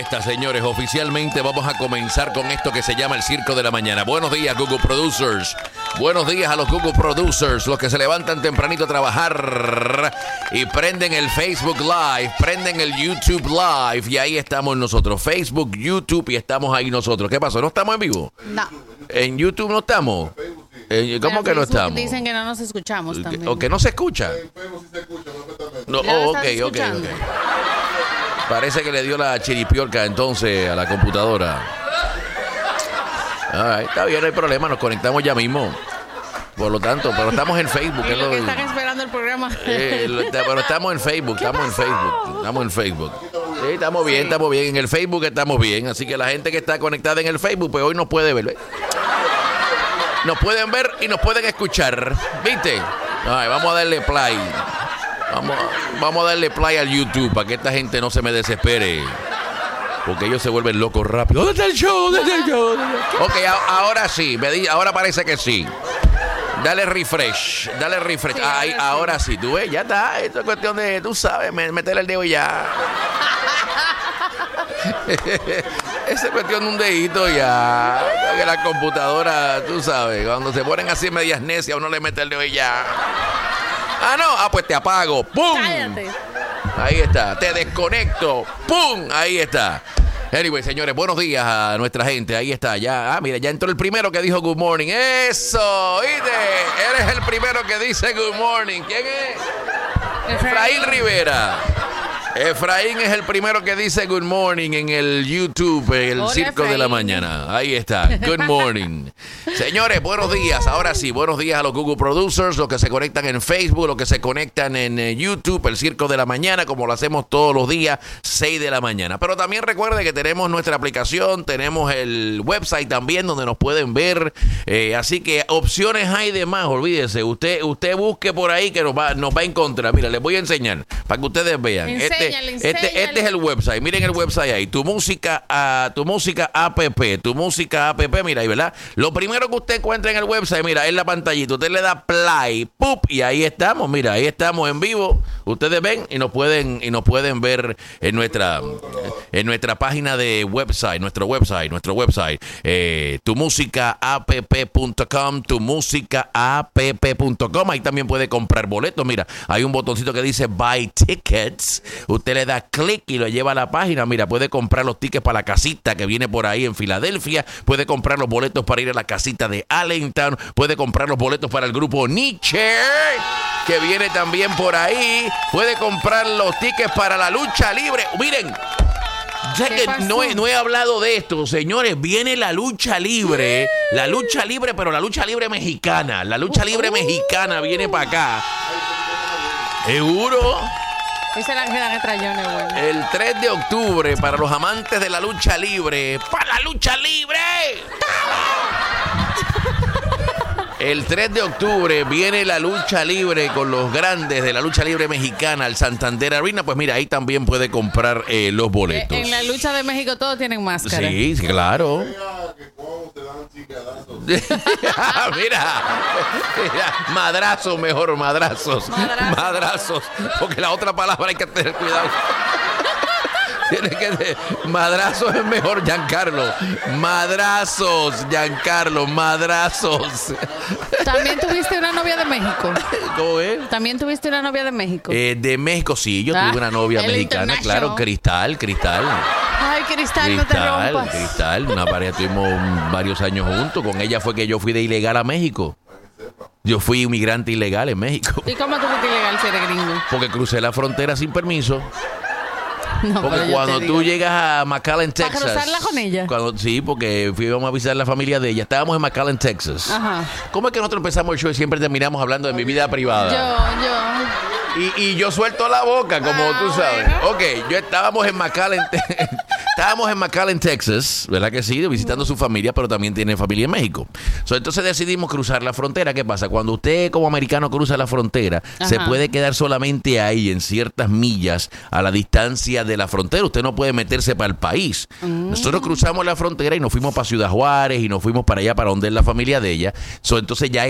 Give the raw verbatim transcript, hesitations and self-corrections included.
está, señores. Oficialmente vamos a comenzar con esto que se llama el Circo de la Mañana. Buenos días, Google Producers. Buenos días a los Google Producers, los que se levantan tempranito a trabajar y prenden el Facebook Live, prenden el YouTube Live y ahí estamos nosotros. Facebook, YouTube y estamos ahí nosotros. ¿Qué pasó? ¿No estamos en vivo? No. ¿En YouTube no estamos? ¿Cómo que no estamos? Dicen que no nos escuchamos también. ¿O que no se escucha? No, oh, ok, ok, ok. Parece que le dio la chiripiorca entonces a la computadora. Right, está bien, no hay problema, nos conectamos ya mismo. Por lo tanto, pero estamos en Facebook. Es es lo lo que están esperando el programa. Eh, lo, pero estamos en Facebook, estamos en Facebook, estamos en Facebook. Sí, estamos bien, estamos bien. En el Facebook estamos bien, así que la gente que está conectada en el Facebook, pues hoy nos puede ver. ¿Ves? Nos pueden ver y nos pueden escuchar, ¿viste? Right, vamos a darle play. Vamos, vamos a darle play al YouTube para que esta gente no se me desespere. Porque ellos se vuelven locos rápido. ¿Dónde está el show? ¿Dónde está el show? Ok, a, ahora sí. Me di, ahora parece que sí. Dale refresh. Dale refresh. Sí, Ay, ahora sí. Tú ves, ya está. Esto es cuestión de, tú sabes, meterle el dedo y ya. Esa es cuestión de un dedito ya. Que la computadora, tú sabes, cuando se ponen así medias necias, uno le mete el dedo y ya. Ah, no. Ah, pues te apago. ¡Pum! Cállate. Ahí está. Te desconecto. ¡Pum! Ahí está. Anyway, señores, buenos días a nuestra gente. Ahí está. Ya. Ah, mira, ya entró el primero que dijo good morning. ¡Eso! ¿Oíste? Eres el primero que dice good morning. ¿Quién es? Efraín Rivera. Efraín es el primero que dice good morning en el YouTube, el Hola, Circo Efraín. de la Mañana. Ahí está, good morning. Señores, buenos días. Ahora sí, buenos días a los Google Producers, los que se conectan en Facebook, los que se conectan en eh, YouTube, el Circo de la Mañana, como lo hacemos todos los días, seis de la mañana. Pero también recuerde que tenemos nuestra aplicación, tenemos el website también donde nos pueden ver. Eh, así que opciones hay de más, olvídese. Usted, usted busque por ahí que nos va, nos va a encontrar. Mira, les voy a enseñar para que ustedes vean. Este, Enséñale, este, enséñale. este es el website. Miren el website ahí. Tu música, uh, tu música app. Tu música app. Mira ahí, ¿verdad? Lo primero que usted encuentra en el website, mira, es la pantallita. Usted le da play, ¡pup! Y ahí estamos. Mira, ahí estamos en vivo. Ustedes ven y nos pueden y nos pueden ver en nuestra en nuestra página de website, nuestro website, nuestro website, eh, tu música app punto com, tu música app punto com. Ahí también puede comprar boletos. Mira, hay un botoncito que dice buy tickets. Usted le da clic y lo lleva a la página. Mira, puede comprar los tickets para la casita que viene por ahí en Filadelfia. Puede comprar los boletos para ir a la casita de Allentown. Puede comprar los boletos para el grupo Nietzsche, que viene también por ahí. Puede comprar los tickets para la lucha libre. Miren, ya que no he, no he hablado de esto, señores, viene la lucha libre. La lucha libre, pero la lucha libre mexicana. La lucha libre mexicana viene para acá. ¿Seguro? Esa es la que dan en trayones, güey. El tres de octubre, para los amantes de la lucha libre. ¡Para la lucha libre! El tres de octubre viene la lucha libre con los grandes de la lucha libre mexicana al Santander Arena. Pues mira, ahí también puede comprar eh, los boletos. En la lucha de México todos tienen máscara. Sí, sí, claro. mira, mira, madrazos mejor, madrazos. Madrazos. Madrazos. Porque la otra palabra hay que tener cuidado. Tiene que ser, madrazos es mejor, Giancarlo. Madrazos, Giancarlo, madrazos. ¿También tuviste una novia de México? ¿Cómo es? ¿También tuviste una novia de México? Eh, de México, sí, yo Ah, tuve una novia el mexicana, international. claro, Cristal, Cristal. Ay, Cristal, no te Cristal, rompas. Cristal, una pareja, tuvimos varios años juntos. Con ella fue que yo fui de ilegal a México. Yo fui inmigrante ilegal en México. ¿Y cómo tú fuiste ilegal si eres gringo? Porque crucé la frontera sin permiso. No, Porque pero yo cuando te tú digo. llegas a McAllen, ¿Para Texas. cruzarla con ella? Cuando, sí, porque fuimos a visitar la familia de ella. Estábamos en McAllen, Texas. Ajá. ¿Cómo es que nosotros empezamos el show y siempre terminamos hablando de mi vida privada? Yo, yo. Y, y yo suelto la boca, como Ah, tú sabes. bueno. Ok, yo estábamos en McAllen, estábamos en McAllen, Texas, ¿verdad que sí? Visitando su familia, pero también tiene familia en México. So, entonces decidimos cruzar la frontera. ¿Qué pasa? Cuando usted como americano cruza la frontera, Ajá. se puede quedar solamente ahí, en ciertas millas, a la distancia de la frontera. Usted no puede meterse para el país. Mm. Nosotros cruzamos la frontera y nos fuimos para Ciudad Juárez y nos fuimos para allá, para donde es la familia de ella. So, entonces ya